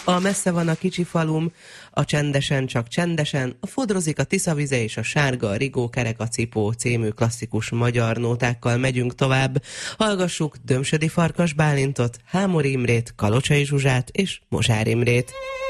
A Messze van a kicsi falum, a Csendesen csak csendesen, a Fodrozik a Tiszavize és a Sárga, a Rigó, Kerek a cipó című klasszikus magyar nótákkal megyünk tovább. Hallgassuk Dömsödi Farkas Bálintot, Hámor Imrét, Kalocsai Zsuzsát és Mozsár Imrét.